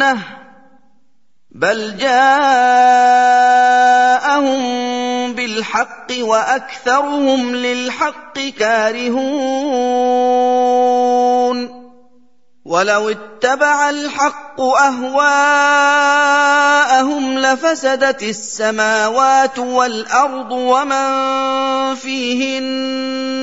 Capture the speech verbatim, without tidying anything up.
الْجَنَّةِ بَلْ جَاءَهُم بِالْحَقِّ وَأَكْثَرُهُمْ لِلْحَقِّ كَارِهُونَ وَلَوِ اتَّبَعَ الْحَقُّ أَهْوَاءَهُمْ لَفَسَدَتِ السَّمَاوَاتُ وَالْأَرْضُ وَمَن فِيهِنَّ